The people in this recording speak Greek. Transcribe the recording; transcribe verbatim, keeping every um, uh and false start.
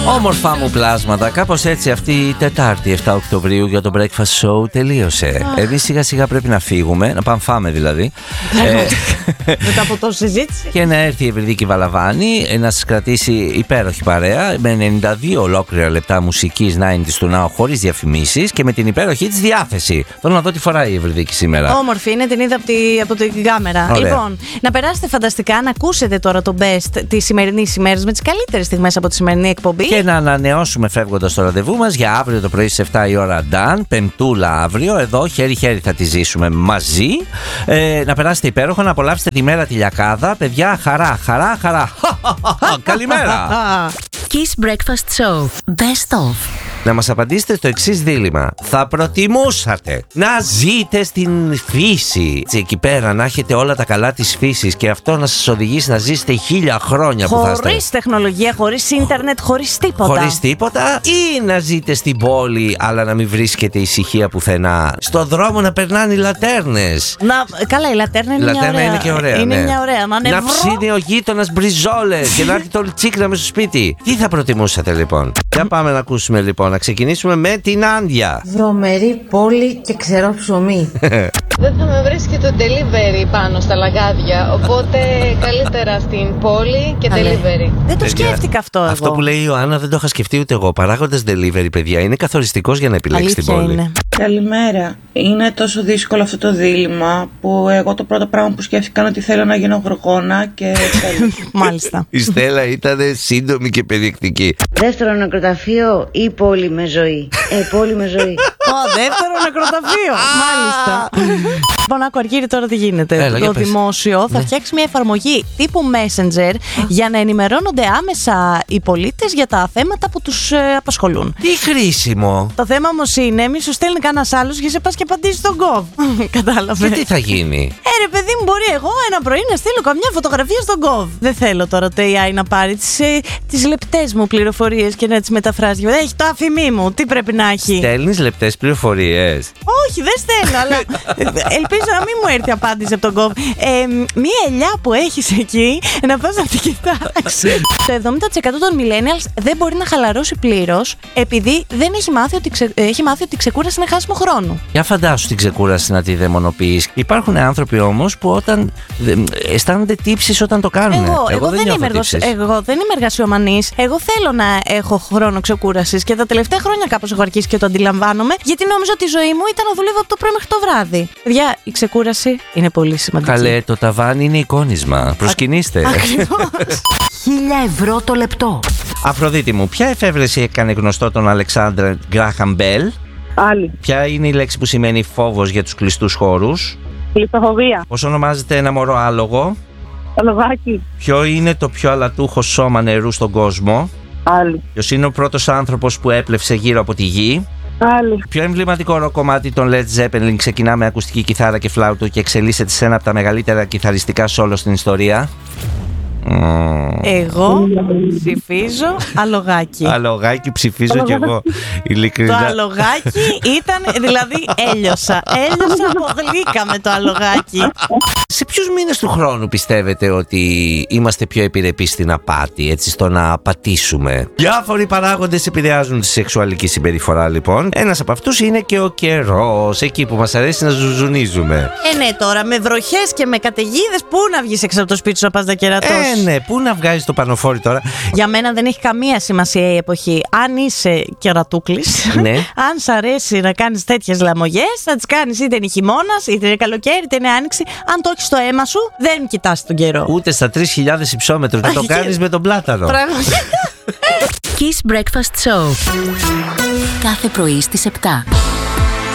Όμορφα μου πλάσματα, κάπως έτσι αυτή η Τετάρτη εφτά Οκτωβρίου για το Breakfast Show τελείωσε. Oh. Εμείς σιγά σιγά πρέπει να φύγουμε, να πάμε φάμε δηλαδή. ε, Μετά από τόση συζήτηση. Και να έρθει η Ευρυδίκη Βαλαβάνη να σας κρατήσει υπέροχη παρέα με ενενήντα δύο ολόκληρα λεπτά μουσικής ενενήντα του Now χωρίς διαφημίσεις και με την υπέροχη της διάθεση. Θέλω να δω τι φοράει η Ευρυδίκη σήμερα. Όμορφη είναι, την είδα από, τη, από την κάμερα. Ωραία. Λοιπόν, να περάσετε φανταστικά, να ακούσετε τώρα το best τη σημερινή ημέρα με τις καλύτερες στιγμές από τη σημερινή εκπομπή. Και να ανανεώσουμε φεύγοντας το ραντεβού μας για αύριο το πρωί στις εφτά η ώρα Νταν, Πεμπτούλα αύριο, εδώ χέρι-χέρι θα τη ζήσουμε μαζί. Ε, να περάσετε υπέροχα, να απολαύσετε τη μέρα τη λιακάδα. Παιδιά, χαρά, χαρά, χαρά. Καλημέρα. Kiss Breakfast Show Best of. Να μας απαντήσετε στο εξής δίλημμα. Θα προτιμούσατε να ζείτε στην φύση, εκεί πέρα, να έχετε όλα τα καλά της φύσης και αυτό να σας οδηγήσει να ζήσετε χίλια χρόνια που θα είστε? Χωρίς τεχνολογία, χωρίς ίντερνετ, χωρίς τίποτα. Χωρίς τίποτα, ή να ζείτε στην πόλη αλλά να μην βρίσκετε ησυχία πουθενά? Στο δρόμο να περνάνε οι λατέρνες. Να, καλά, η λατέρνα είναι, η μια λατέρνα ωραία. είναι και ωραία. Είναι ναι. μια ωραία. Να, να ψήνει ο γείτονας μπριζόλες και να έρθει το τσίκνα μες στο σπίτι. Τι θα προτιμούσατε λοιπόν? Για πάμε να ακούσουμε λοιπόν. Να ξεκινήσουμε με την Άντια. Βρωμερή πόλη και ξερό ψωμί. Δεν θα με βρίσκει το delivery πάνω στα λαγάδια, οπότε καλύτερα στην πόλη και delivery. Δεν το σκέφτηκα αυτό εγώ. Αυτό που λέει η Ιωάννα δεν το είχα σκεφτεί ούτε εγώ. Παράγοντας delivery, παιδιά, είναι καθοριστικός για να επιλέξει την πόλη. Είναι. Καλημέρα. Είναι τόσο δύσκολο αυτό το δίλημμα που εγώ το πρώτο πράγμα που σκέφτηκα είναι ότι θέλω να γίνω γοργόνα και τέλος. Μάλιστα. Η Στέλλα ήταν σύντομη και περιεκτική. Δεύτερο νεκροταφείο ή πόλη με ζωή? Ε, πόλη με ζωή. Ω, δεύτερο νεκροταφείο. Μάλιστα. Λοιπόν, άκου Αργύρη τώρα τι γίνεται. Έλα, το πες. δημόσιο θα Ναι. φτιάξει μια εφαρμογή τύπου Messenger για να ενημερώνονται άμεσα οι πολίτες για τα θέματα που τους ε, απασχολούν. Τι χρήσιμο. Το θέμα όμως είναι, μη σου στέλνει κανένα άλλο και σε πας και απαντήσει στον Gov. Κατάλαβε. Και τι θα γίνει? Ε, ρε παιδί μου, μπορεί εγώ ένα πρωί να στείλω καμιά φωτογραφία στον Gov. Δεν θέλω τώρα το έι άι να πάρει τις, ε, τις λεπτές μου πληροφορίες και να τις μεταφράσει. Έχει το αφημί μου, τι πρέπει να έχει. Στέλνεις λεπτές πληροφορίες? Όχι, δεν στέλνω, αλλά ελπίζω να μην μου έρθει απάντηση από τον Gov. Ε, μία ελιά που έχεις εκεί, να πας να την κοιτάξεις. Το εβδομήντα τοις εκατό των millennials δεν μπορεί να χαλαρώσει πλήρως επειδή δεν έχει μάθει ότι, ξε... έχει μάθει ότι η ξεκούραση είναι χάσιμο χρόνου. Για φαντάσου την ξεκούραση να τη δαιμονοποιείς. Υπάρχουν άνθρωποι όμως που όταν αισθάνονται τύψεις όταν το κάνουν. Εγώ, εγώ, δεν, δεν είμαι εργος... εγώ δεν είμαι εργασιομανής. Εγώ θέλω να έχω χρόνο ξεκούρασης και τα τελευταία χρόνια κάπως έχω αρχίσει και το αντιλαμβάνομαι, γιατί νόμιζα ότι η ζωή μου ήταν να δουλεύω από το πρωί μέχρι το βράδυ. Παιδιά, η ξεκούραση είναι πολύ σημαντική. Καλέ, το ταβάνι είναι εικόνισμα. Προσκυνήστε. Χίλια ευρώ το λεπτό. Αφροδίτη μου, ποια εφεύρεση έκανε γνωστό τον Αλεξάνδρ Γκράχαμ Μπέλ? Άλλη. Ποια είναι η λέξη που σημαίνει φόβος για τους κλειστούς χώρους? Κλειστοφοβία. Πώς ονομάζεται ένα μωρό άλογο? Αλογάκι. Ποιο είναι το πιο αλατούχο σώμα νερού στον κόσμο? Άλλη. Ποιος είναι ο πρώτος άνθρωπος που έπλευσε γύρω από τη γη? Άλλη. Ποιο εμβληματικό ροκ κομμάτι των Led Zeppelin ξεκινά με ακουστική κιθάρα και φλάουτο και εξελίσσεται σε ένα από τα μεγαλύτερα κιθαριστικά σόλο στην ιστορία? Εγώ ψηφίζω αλογάκι. Αλογάκι ψηφίζω κι εγώ. Ειλικρινά. Το αλογάκι ήταν, δηλαδή έλειωσα. Έλειωσα από γλύκα με το αλογάκι. Σε ποιους μήνες του χρόνου πιστεύετε ότι είμαστε πιο επιρρεπείς στην απάτη, έτσι, στο να απατήσουμε? Διάφοροι παράγοντες επηρεάζουν τη σεξουαλική συμπεριφορά, λοιπόν. Ένας από αυτούς είναι και ο καιρός, εκεί που μας αρέσει να ζουζουνίζουμε. Ε, ναι, τώρα με βροχές και με καταιγίδες, πού να βγεις έξω από το σπίτι σου να πας να κερατώσεις? Ε, ναι, πού να βγάζεις το πανοφόρι τώρα? Για μένα δεν έχει καμία σημασία η εποχή. Αν είσαι κερατούκλης, ναι. αν σ' αρέσει να κάνεις τέτοιες λαμογές, θα τις κάνεις είτε είναι χειμώνας, είτε είναι καλοκαίρι, είτε είναι άνοιξη. Αν το έχεις στο αίμα σου, δεν κοιτάς τον καιρό. Ούτε στα τρεις χιλιάδες υψόμετρο. Θα το κάνεις με τον πλάτανο. Πραγματικά. Kiss Breakfast Show. Κάθε πρωί στις επτά.